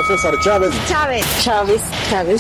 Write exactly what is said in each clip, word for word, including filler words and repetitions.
Julio César Chávez. Chávez. Chávez. Chávez.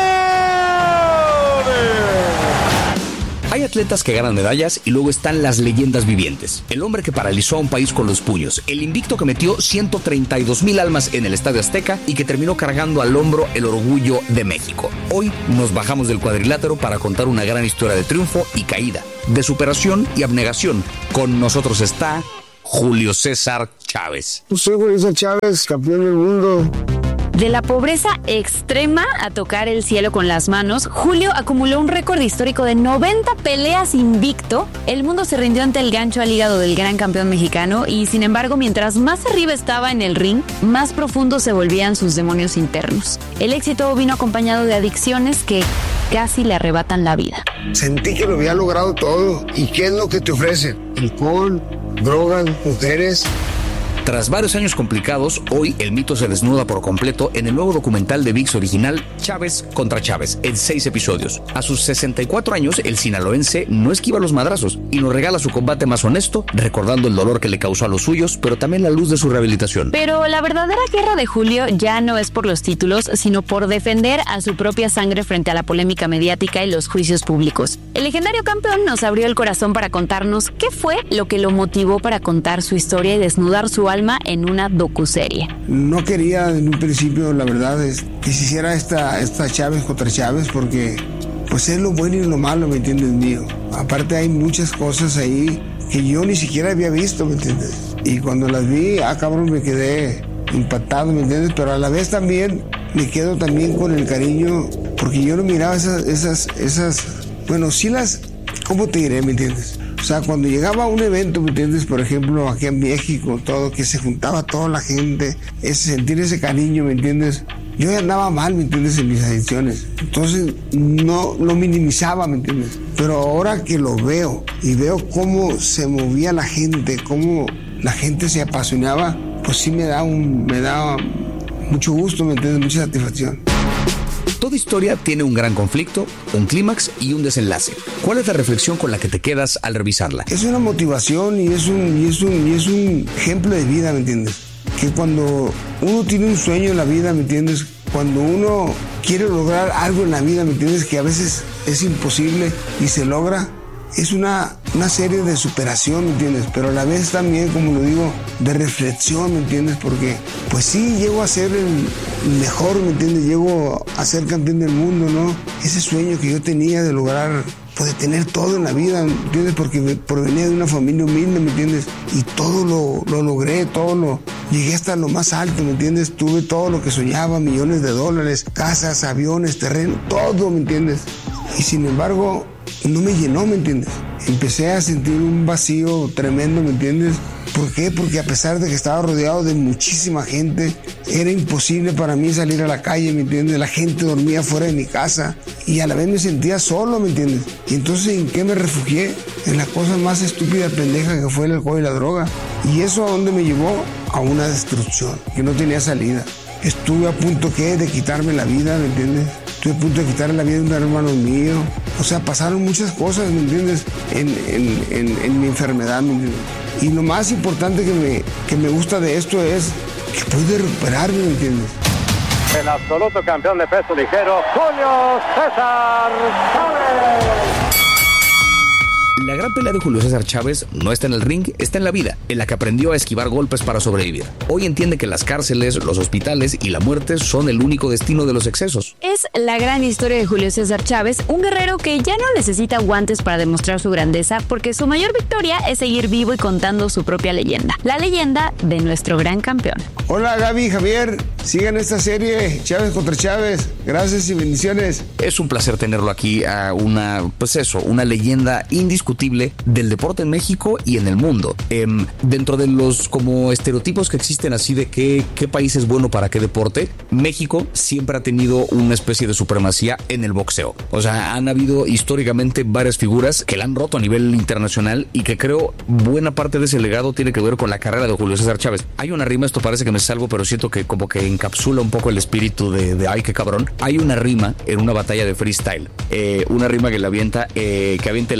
Hay atletas que ganan medallas y luego están las leyendas vivientes. El hombre que paralizó a un país con los puños. El invicto que metió ciento treinta y dos mil almas en el Estadio Azteca y que terminó cargando al hombro el orgullo de México. Hoy nos bajamos del cuadrilátero para contar una gran historia de triunfo y caída, de superación y abnegación. Con nosotros está Julio César Chávez. Soy Julio César Chávez, campeón del mundo. De la pobreza extrema a tocar el cielo con las manos, Julio acumuló un récord histórico de noventa peleas invicto. El mundo se rindió ante el gancho al hígado del gran campeón mexicano y, sin embargo, mientras más arriba estaba en el ring, más profundos se volvían sus demonios internos. El éxito vino acompañado de adicciones que casi le arrebatan la vida. Sentí que lo había logrado todo. ¿Y qué es lo que te ofrecen? Alcohol, drogas, mujeres. Tras varios años complicados, hoy el mito se desnuda por completo en el nuevo documental de ViX original Chávez contra Chávez, en seis episodios. A sus sesenta y cuatro años, el sinaloense no esquiva los madrazos y nos regala su combate más honesto, recordando el dolor que le causó a los suyos, pero también la luz de su rehabilitación. Pero la verdadera guerra de Julio ya no es por los títulos, sino por defender a su propia sangre frente a la polémica mediática y los juicios públicos. El legendario campeón nos abrió el corazón para contarnos qué fue lo que lo motivó para contar su historia y desnudar su alma en una docuserie. No quería en un principio, la verdad, es que se hiciera esta, esta Chávez contra Chávez, porque pues es lo bueno y lo malo, ¿me entiendes, mío? Aparte hay muchas cosas ahí que yo ni siquiera había visto, ¿me entiendes? Y cuando las vi, ah, cabrón, me quedé impactado, ¿me entiendes? Pero a la vez también me quedo también con el cariño, porque yo no miraba esas, esas, esas, bueno, sí las, ¿cómo te diré, me entiendes? O sea, cuando llegaba a un evento, ¿me entiendes? Por ejemplo, aquí en México, todo, que se juntaba toda la gente, ese sentir ese cariño, ¿me entiendes? Yo ya andaba mal, ¿me entiendes? En mis adicciones. Entonces, no lo minimizaba, ¿me entiendes? Pero ahora que lo veo y veo cómo se movía la gente, cómo la gente se apasionaba, pues sí me da un, me da mucho gusto, ¿me entiendes? Mucha satisfacción. Toda historia tiene un gran conflicto, un clímax y un desenlace. ¿Cuál es la reflexión con la que te quedas al revisarla? Es una motivación y es un, y es un, y es un ejemplo de vida, ¿me entiendes? Que cuando uno tiene un sueño en la vida, ¿me entiendes? Cuando uno quiere lograr algo en la vida, ¿me entiendes? Que a veces es imposible y se logra. Es una, una serie de superación, ¿me entiendes? Pero a la vez también, como lo digo, de reflexión, ¿me entiendes? Porque, pues sí, llego a ser el mejor, ¿me entiendes? Llego a ser campeón del mundo, ¿no? Ese sueño que yo tenía de lograr, pues de tener todo en la vida, ¿me entiendes? Porque provenía de una familia humilde, ¿me entiendes? Y todo lo, lo logré, todo lo... Llegué hasta lo más alto, ¿me entiendes? Tuve todo lo que soñaba, millones de dólares, casas, aviones, terreno, todo, ¿me entiendes? Y sin embargo... no me llenó, ¿me entiendes? Empecé a sentir un vacío tremendo, ¿me entiendes? ¿Por qué? Porque a pesar de que estaba rodeado de muchísima gente, era imposible para mí salir a la calle, ¿me entiendes? La gente dormía fuera de mi casa y a la vez me sentía solo, ¿me entiendes? Y entonces, ¿en qué me refugié? En la cosa más estúpida, pendeja que fue el alcohol y la droga. ¿Y eso a dónde me llevó? A una destrucción, que no tenía salida. Estuve a punto, ¿qué? De quitarme la vida, ¿me entiendes? Estuve a punto de quitarle la vida a un hermano mío. O sea, pasaron muchas cosas, ¿me entiendes? En, en, en, en mi enfermedad, ¿me entiendes? Y lo más importante que me, que me gusta de esto es que pude recuperarme, ¿me entiendes? El absoluto campeón de peso ligero, Julio César Chávez. La gran pelea de Julio César Chávez no está en el ring, está en la vida, en la que aprendió a esquivar golpes para sobrevivir. Hoy entiende que las cárceles, los hospitales y la muerte son el único destino de los excesos. Es la gran historia de Julio César Chávez, un guerrero que ya no necesita guantes para demostrar su grandeza, porque su mayor victoria es seguir vivo y contando su propia leyenda. La leyenda de nuestro gran campeón. Hola Gaby, Javier, sigan esta serie Chávez contra Chávez. Gracias y bendiciones. Es un placer tenerlo aquí, a una, pues eso, una leyenda indiscutible del deporte en México y en el mundo. Eh, dentro de los como estereotipos que existen así de qué, qué país es bueno para qué deporte, México siempre ha tenido una especie de supremacía en el boxeo. O sea, han habido históricamente varias figuras que la han roto a nivel internacional y que creo buena parte de ese legado tiene que ver con la carrera de Julio César Chávez. Hay una rima, esto parece que me salvo, pero siento que como que encapsula un poco el espíritu de, de ay, qué cabrón. Hay una rima en una batalla de freestyle, eh, una rima que le avienta, eh, que avienta el asesino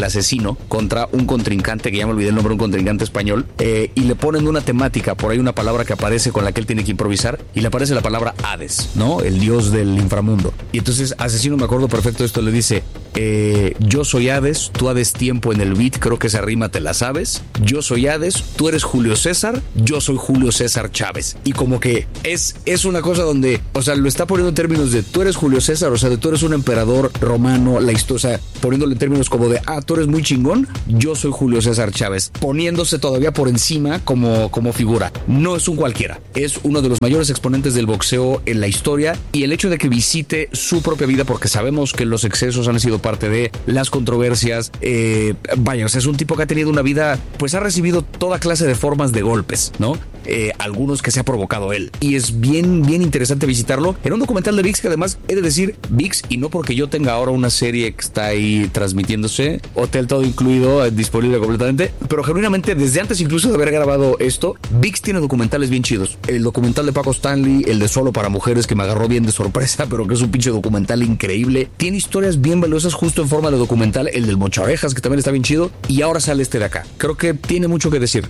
¿no? Contra un contrincante, que ya me olvidé el nombre, un contrincante español, eh, y le ponen una temática, por ahí una palabra que aparece con la que él tiene que improvisar, y le aparece la palabra Hades, ¿no? El dios del inframundo. Y entonces Asesino, me acuerdo perfecto de esto, le dice, eh, yo soy Hades, tú Hades tiempo en el beat, creo que esa rima te la sabes, yo soy Hades, tú eres Julio César, yo soy Julio César Chávez. Y como que es, es una cosa donde, o sea, lo está poniendo en términos de tú eres Julio César, o sea, de tú eres un emperador romano, la historia, o sea, poniéndolo en términos como de, ah, tú eres muy chingón, yo soy Julio César Chávez, poniéndose todavía por encima como, como figura. No es un cualquiera, es uno de los mayores exponentes del boxeo en la historia, y el hecho de que visite su propia vida, porque sabemos que los excesos han sido parte de las controversias, eh, vaya, o sea, es un tipo que ha tenido una vida, pues ha recibido toda clase de formas de golpes, ¿no? Eh, algunos que se ha provocado él, y es bien, bien interesante visitarlo en un documental de ViX, que además he de decir ViX, y no porque yo tenga ahora una serie que está ahí transmitiéndose, Hotel Todo Incluido, eh, disponible completamente, pero genuinamente desde antes incluso de haber grabado esto, ViX tiene documentales bien chidos. El documental de Paco Stanley, el de Solo para Mujeres, que me agarró bien de sorpresa, pero que es un pinche documental increíble, tiene historias bien valiosas justo en forma de documental, el del Mocharejas, que también está bien chido, y ahora sale este de acá. Creo que tiene mucho que decir.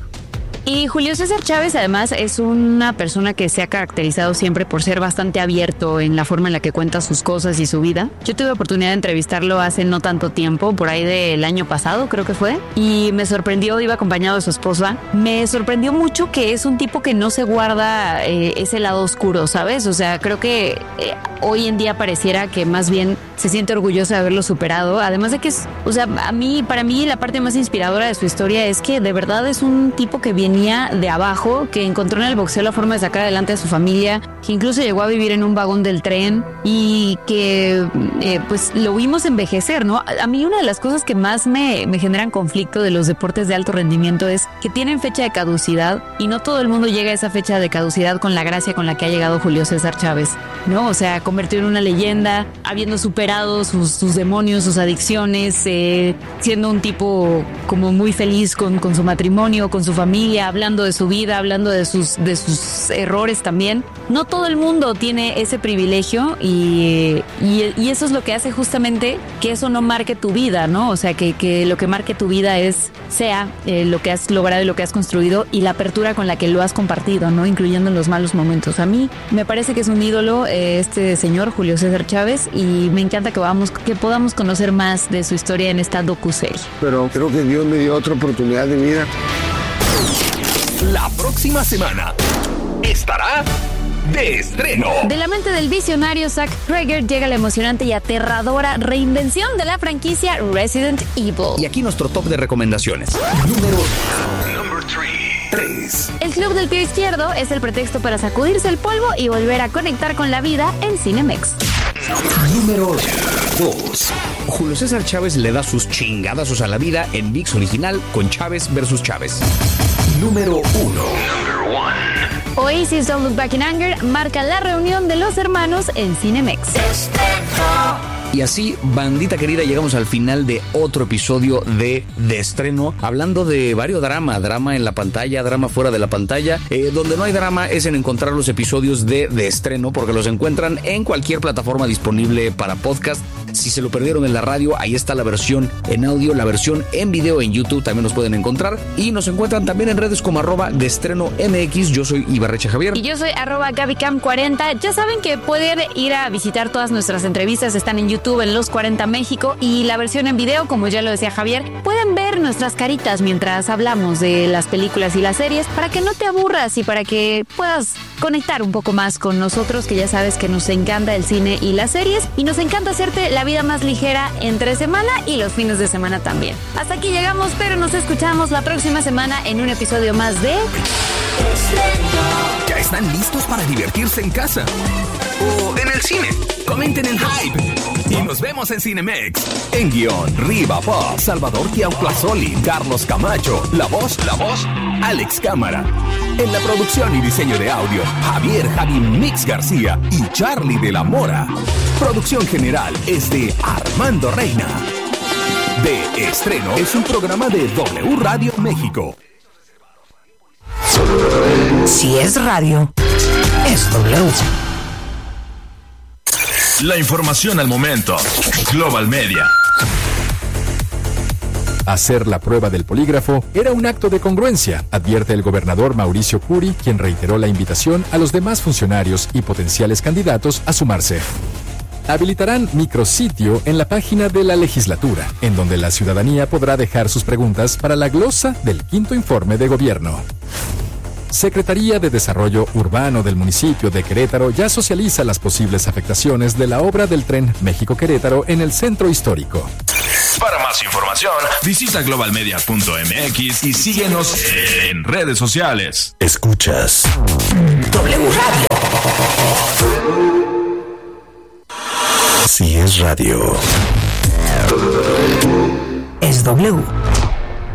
Y Julio César Chávez además es una persona que se ha caracterizado siempre por ser bastante abierto en la forma en la que cuenta sus cosas y su vida. Yo tuve oportunidad de entrevistarlo hace no tanto tiempo, por ahí del año pasado creo que fue, y me sorprendió, iba acompañado de su esposa, me sorprendió mucho que es un tipo que no se guarda eh, ese lado oscuro, ¿sabes? O sea, creo que eh, hoy en día pareciera que más bien se siente orgulloso de haberlo superado, además de que es, o sea, a mí, para mí la parte más inspiradora de su historia es que de verdad es un tipo que viene de abajo, que encontró en el boxeo la forma de sacar adelante a su familia, que incluso llegó a vivir en un vagón del tren y que eh, pues lo vimos envejecer, ¿no? A mí una de las cosas que más me, me generan conflicto de los deportes de alto rendimiento es que tienen fecha de caducidad y no todo el mundo llega a esa fecha de caducidad con la gracia con la que ha llegado Julio César Chávez, ¿no? O sea, convertido en una leyenda, habiendo superado sus, sus demonios, sus adicciones, eh, siendo un tipo como muy feliz con, con su matrimonio, con su familia, hablando de su vida, hablando de sus, de sus errores también. No todo el mundo tiene ese privilegio y, y, y eso es lo que hace justamente que eso no marque tu vida, ¿no? O sea, que, que lo que marque tu vida es, sea eh, lo que has logrado y lo que has construido y la apertura con la que lo has compartido, ¿no? Incluyendo en los malos momentos. A mí me parece que es un ídolo eh, este señor, Julio César Chávez, y me encanta que, vamos, que podamos conocer más de su historia en esta docuserie. Pero creo que Dios me dio otra oportunidad de vida. La próxima semana estará de estreno. De la mente del visionario Zack Cregger llega la emocionante y aterradora reinvención de la franquicia Resident Evil. Y aquí nuestro top de recomendaciones. Número tres. El Club del Pie Izquierdo es el pretexto para sacudirse el polvo y volver a conectar con la vida en Cinemex. Número dos. Julio César Chávez le da sus chingadazos a la vida en ViX original con Chávez versus Chávez. Número uno. Oasis Don't Look Back in Anger marca la reunión de los hermanos en Cinemex. Y así, bandita querida, llegamos al final de otro episodio de De Estreno, hablando de varios drama, drama en la pantalla, drama fuera de la pantalla. Eh, donde no hay drama es en encontrar los episodios de De Estreno, porque los encuentran en cualquier plataforma disponible para podcast. Si se lo perdieron en la radio, ahí está la versión en audio, la versión en video en YouTube también nos pueden encontrar. Y nos encuentran también en redes como arroba de estreno M X. Yo soy Ibarreche Javier. Y yo soy arroba Gabicam cuarenta. Ya saben que pueden ir a visitar todas nuestras entrevistas, están en YouTube en Los cuarenta México, y la versión en video, como ya lo decía Javier, pueden ver nuestras caritas mientras hablamos de las películas y las series, para que no te aburras y para que puedas conectar un poco más con nosotros, que ya sabes que nos encanta el cine y las series, y nos encanta hacerte la vida más ligera entre semana y los fines de semana también. Hasta aquí llegamos, pero nos escuchamos la próxima semana en un episodio más de... ¿Ya están listos para divertirse en casa? ¿O en el cine? Comenten el hype. Y nos vemos en Cinemex. En guión, Riva Pop, Salvador Tiautlazoli, Carlos Camacho. La voz, la voz, Alex Cámara. En la producción y diseño de audio, Javier Javi Mix García y Charlie de la Mora. Producción general es de Armando Reina. De Estreno es un programa de W Radio México. Si es radio, es W. La información al momento. Global Media. Hacer la prueba del polígrafo era un acto de congruencia, advierte el gobernador Mauricio Curi, quien reiteró la invitación a los demás funcionarios y potenciales candidatos a sumarse. Habilitarán micrositio en la página de la legislatura, en donde la ciudadanía podrá dejar sus preguntas para la glosa del quinto informe de gobierno. Secretaría de Desarrollo Urbano del municipio de Querétaro ya socializa las posibles afectaciones de la obra del tren México-Querétaro en el centro histórico. Para más información, visita globalmedia punto m x y síguenos en redes sociales. Escuchas W Radio. Si es radio, es W.